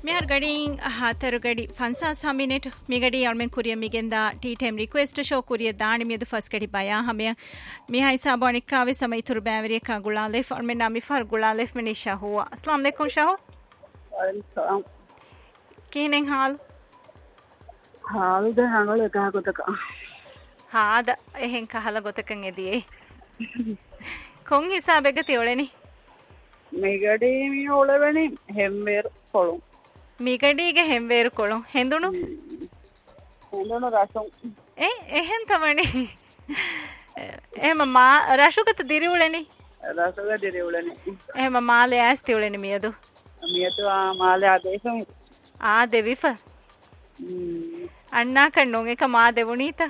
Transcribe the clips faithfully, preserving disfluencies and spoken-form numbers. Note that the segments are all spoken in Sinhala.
මෙහර ගඩින් හතරු ගඩි ෆන්සා සමිනෙට මිගඩි යල්මෙන් කුරිය මිගෙන්දා ටීටෙම් රික්වෙස්ට් ෂෝ කුරිය දානිමියද ෆස් ගඩි බයා හමය මිහයි සාබෝනිකාවේ සමයිතුරු බෑවරිය කා ගුලාලෙෆ් අල්මෙන් නාමි ෆර් ගුලාලෙෆ් මිනිෂා හුවා अस्सलाम वालेकुम शाहो वालेकुम किनें हाल हाल ද හංගල එකහ ගොතක හාද එහෙන් කහල ගොතකන් එදියේ කොන් හිසාබෙග තියොලෙනි මිගඩි මි ඔලවෙනි හෙම්බෙර කොළුම් මිගඩිගේ හෙම්බෙර කොළුම් හෙඳුණු හෙඳුණු රසම් ඒ එහෙන් තමනි එහෙම මා රසුගත දිරිවුලෙනි රසුගත දිරිවුලෙනි එහෙම මාලේ ඇස් තියොලෙනි මියදු මියදු ආ මාලේ ආදේශම් ආ දෙවිෆ අන්නා කන්නොන් එක මා දෙවුණීත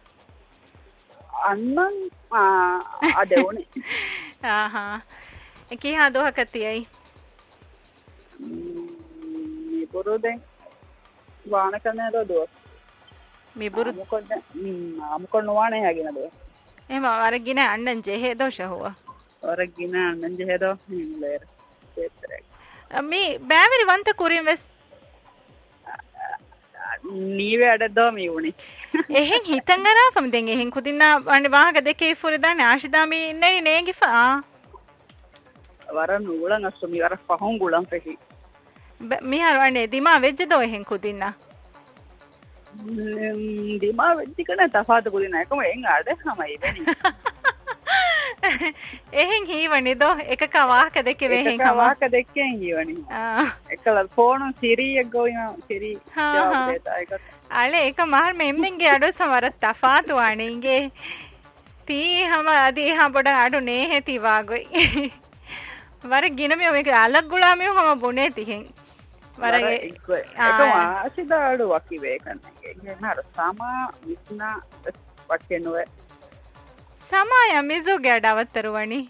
අන්නන් ආ දෙවුණි ආහා එකී හා දොහකතියයි මිබුරු දැන් වාන කරනද දොස් මිබුරු මොකද අමුකො නොවානේ යගෙන දොස් එහෙම වරගින අන්නන් ජෙහෙ දොෂ හුවා වරගින අන්නන් ජෙහෙ දො හින්ලේර පෙතරක් මේ බෑවරි වන්ත කුරින් වෙස් නීවේ අඩදෝ මේ වුණේ එහෙන් හිතන් අරාෆම දැන් එහෙන් කුදින්නා වන්නේ වාහක දෙකේ ෆුරදානේ ආශිදාමි නෙනි නේගිෆා වර නූලන් අස්සමි වර පහොන් ගුලන් පෙහි මිහර වන්නේ දිමා වෙජ්ජ දෝ එහෙන් කුදින්නා දිමා වෙජ්ජ කන තෆාත කුදින්නා එකම එන් ආඩ හමයි වෙනි එහෙන් හීවනි දෝ එක කවාහක දෙකේ වෙහෙන් කවාහක දෙකේ හීවනි ආ එකල ෆෝන් සිරියක් ගෝයින සිරි ජවාබ් දෙතා එක අලේ එක මහර මෙම්මෙන්ගේ අඩෝ සමර තෆාත වණීගේ තී හම අදී හම් පොඩ අඩු නේ හෙති වාගොයි වර ගිනමිය මේක අලක් ගුලාමිය හම බොනේ තිහෙන් වර එකම ආසිදාඩු වකි වේකන්නේ ගෙනහර සමා විස්නා වට්ටෙනුවේ සමාය මිසු ගැඩවතරවනි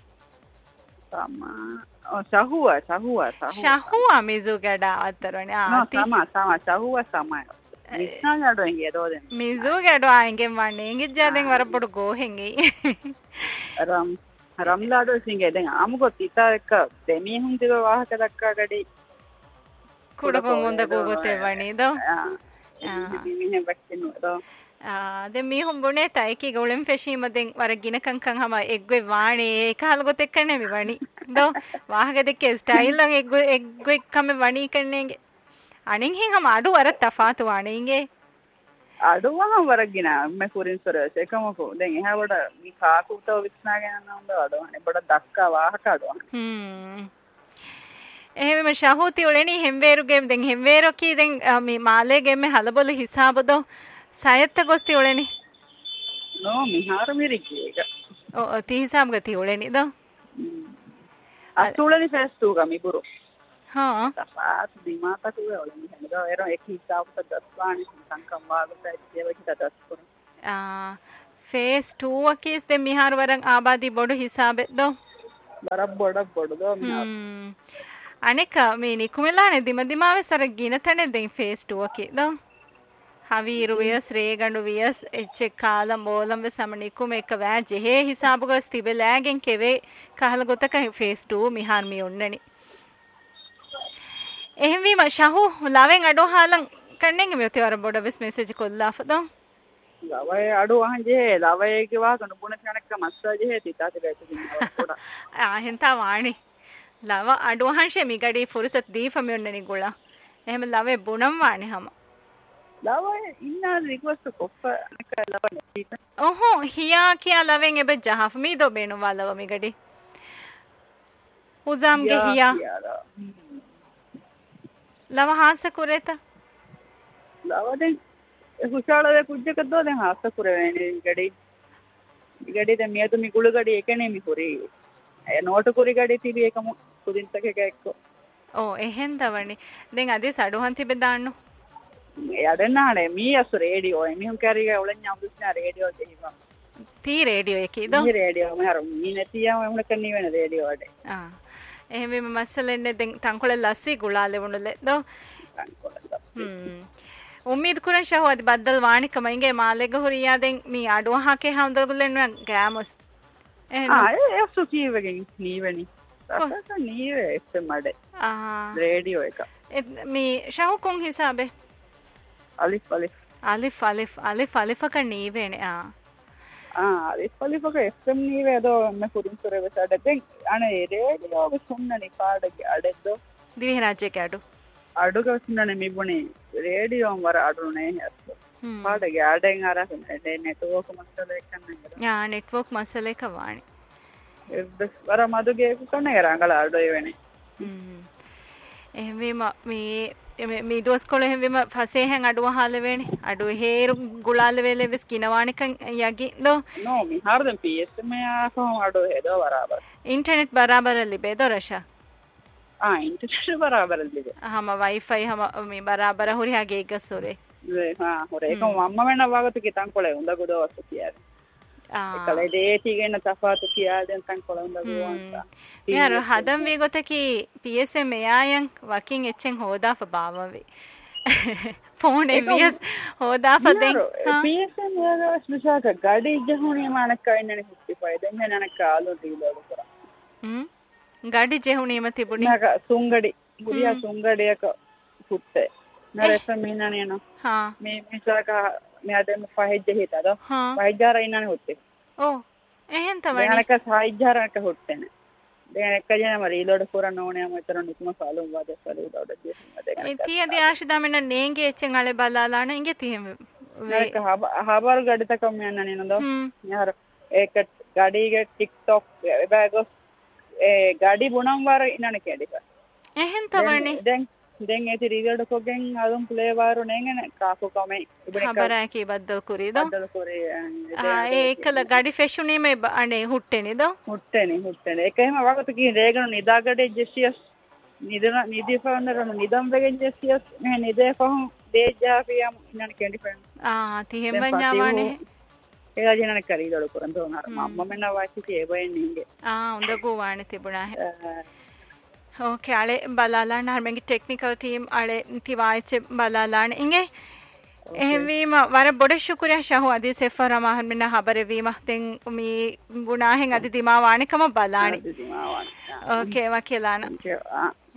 සමා සහුවා සහුවා සහුවා මිසු ගැඩවතරවනි ආ සමා සමා සහුවා සමා විස්නා ගැඩෝ එංගේ දෝදෙන් මිසු ගැඩෝ ආංගෙන් වන්නේ එංගේ ජාදෙන් වර පොඩ ගෝහෙන්ගේ රම් රම්ලාඩෝ සිංගේ දැන් ආමුකොත් ඉතා එක දෙමී හුන් දිව වාහක දක්කා ගඩි කුඩකොන් හොඳ ගෝගොතේ වණීද ආ මිනේ බක්කෙනෝ ආ දෙ මී හුන් බොනේ තයි කි ගොලෙන් ෆෙෂීම දෙන් වර ගින කංකං හම එග්ගේ වාණේ ඒකහල ගොත එක්කනේ මි වණි දෝ වාහක දෙකේ ස්ටයිල් ලං එග්ගේ එග්ගේ කම වණි කන්නේගේ අනින් හින් හම අඩු වර තෆාතු වාණේගේ අඩුවහම වරගින මේ කුරින් සරස් එකමකෝ දැන් එහාවට මේ කාකුතව විස්නාගෙන නම්ද අඩුවනේ බඩ දක්කා වාහක අඩුවනේ හ්ම් එහෙම ශහූති ඔලෙනි හෙම්වේරුගේ දැන් හෙම්වේරෝ කී දැන් මේ මාලේගේ මේ හලබොල හිසාබදෝ සයත්ත ගොස්ති ඔලෙනි නෝ මිහාර මිරිකි එක ඔව් ති හිසාබ ගති ඔලෙනි දෝ අතුලනි ෆෙස්තු ගමි බුරු हाँ तफात दिमाग तक हुए और नहीं है एरो एक ही हिसाब से दस पानी संकम वागत है ये वही दस पर आ फेस टू अकीस दे मिहार वरंग आबादी बोडो हिसाब दो बराबर बड़ दो मिहार अनेक මේ නිකුමලානේ දිම දිමාවේ සර ගින තනේ දෙන් ෆේස් टू අකේ දෝ හවීරු වියස් රේගඬු වියස් එච්ච කාලම් බෝලම් වෙ සම නිකුම එක වෑ ජෙහෙ හිසාබ ගස් තිබෙලාගෙන් කෙවේ කහල ගොතක ෆේස් टू මිහාර මි ඔන්නනි එහෙම වීම ශහු ලවෙන් අඩෝ හාලන් කන්නෙන් මෙතේ වර බොඩ වෙස් මෙසේජ් කොල්ලා ෆදෝ ලවය අඩෝ අහංජේ ලවයගේ වාගන බුණ කනක මස්සාජ් හේ තිතා තිබෙති පොඩ ආ හෙන්තා වාණි ලව අඩෝ අහංශේ මිගඩි ෆුරසත් දීෆම යොන්නනි ගොලා එහෙම ලවේ බුණම් වාණි හම ලවය ඉන්නා රික්වෙස්ට් කොප්ප නක ලව නැති ඔහො හියා කියා ලවෙන් එබ ජහෆ මී දෝ බේනු වලව මිගඩි උසම්ගේ හියා ලව හාස කුරේත ලව දැන් හුෂාලවේ කුජ්ජක දෝ දැන් හාස කුරේනේ ගඩි ගඩි දැන් මියතු මි කුළු ගඩි එකනේ මි කුරේ ඒ නෝට කුරි ගඩි තිබි එකම කුදින්තක එක එක්ක ඕ එහෙන් දවනි දැන් අදේ සඩුහන් තිබෙ දාන්නු යඩනානේ මී අස රේඩියෝ එමිහුන් කැරිගේ ඔලන් යම්දුස්නා රේඩියෝ දෙහිම තී රේඩියෝ එකේ දෝ මී රේඩියෝ මහර මී නැතියම එමුන කන්නේ වෙන රේඩියෝ වඩේ ආ එහෙම මේ මස්සලෙන්නේ දැන් තංකොල ලස්සි ගුලාලේ වුණලේ දෝ හ්ම් උම්මීද කුරන් ශහවදි බද්දල් වාණික මයින්ගේ මාලෙග හොරියා දැන් මේ අඩුවහකේ හම්දගුලෙන් ගෑමොස් එහෙනම් ආ ඒ සුකීවගෙන් නීවනි රසක නීවේ එෆ් එම් අඩේ ආ රේඩියෝ එක මේ ෂහු කොන් හිසාබේ අලිෆ් අලිෆ් අලිෆ් අලිෆ් අලිෆ් අලිෆක නීවේනේ ආ ආ අලිෆ් අලිෆක එෆ් එම් නීවේ දෝ මම පුරුන් කරේ වෙසඩ දෙන් අනේ රේඩියෝ සුන්නනි පාඩගේ අඩෙද්දෝ දිවි රාජ්‍යක අඩු අඩුක සුන්නනේ මිබුනේ රේඩියෝ වර අඩුනේ හස්ස පාඩගේ අඩෙන් අරගෙන නෙට්වර්ක් මස්සලේ කන්න යා නෙට්වර්ක් මස්සලේ කවාණි එබ්බස් වර මදුගේ කන්නේ කරංගල අඩුවේ වෙනේ හ්ම් එහෙම මේ මේ දොස් කොළ එහෙම ෆසේ හැන් අඩුව හාල වෙන්නේ අඩුව හේරු ගුලාල වේලේ විස් කිනවානිකන් යගි දෝ නෝ මි හර්දන් පී එස් මේ ආසෝ අඩුව හේදෝ බරාබර इंटरनेट बराबर लिबे दो रशा आ इंटरनेट बराबर लिबे हम वाईफाई हम मी बराबर हुरी हागे गसोरे हाँ होरे को अम्मा में नवागत की तंग कोले उंदा गुदो वस्तु किया आ कले दे तीगे न तफात किया den तंग कोले उंदा गुदो अंता यार हदम वे गोते की पीएसएम आयं वर्किंग एचें होदा फ बाववे फोन एवियस होदा फ den पीएसएम यार स्पेशल का गाड़ी जहुनी मानक कइनने हुत्ती पायदे मैं नन कालो डीलो करा हम्म गाड़ी जहुनी मति बुनी नग सुंगड़ी गुरिया सुंगड़ी का हुत्ते नरेश मीनाने ना हां मैं मिसा का मैं आदे में फाहिज हिता दो फाहिज जार इनाने होते ओ එහෙන් තමයි දැනක සායිජාරක හොට්ටෙන දැන් එක ජන මරි ලොඩ කරන ඕනේ මම තර නිකුම සාලුම් වාද සලු දොඩ දෙන්න ඒ තියදී ආශිදාමෙන් නේගේ එච්චෙන් අලේ බලාලාන ඉංගෙ තිහෙම ඒක හබර ගඩිත කම් යන්න නේනද යාර ඒක ගඩිගේ ටික්ටොක් එබෑගොස් ඒ ගඩි බුනම් වර ඉන්නන කැඩික එහෙන් තමයි දැන් දැන් ඒ රිදඩ කොගෙන් අදුම් ප්ලේ වාරු නෙගෙන කාකු කමයි හබරා කී බද්දල් කුරීද බද්දල් කුරී ආ ඒකල ගඩි ෆෙෂුනේ මේ අනේ හුට්ටෙනේද හුට්ටෙනේ හුට්ටෙනේ ඒකෙම වගත කී රේගන නිදාගඩේ ජෙසියස් නිදන නිදිෆවන්නරන නිදම් වෙගෙන් ජෙසියස් මේ නිදේ පහු දේජාපියම් ඉන්නන කැඩි ෆෙන් ආ තිහෙම ඥාවනේ ඒලා ජනන කරී දොල කරන් දෝනර මම්ම මෙන්න වාචි tie වෙන්නේ ඉන්නේ ආ උඳගෝ වානේ තිබුණා ओके आले बलालान हरमेंगी टेक्निकल टीम आले तिवाइचे बलालान इंगे එහෙම වර බොඩ ශුක්‍රියා ෂහු අදී සෙෆර මහන් මෙන්න හබරේ වීම දෙන් මේ ගුණාහෙන් අදී දිමා වාණිකම බලානි ඕකේ වකලාන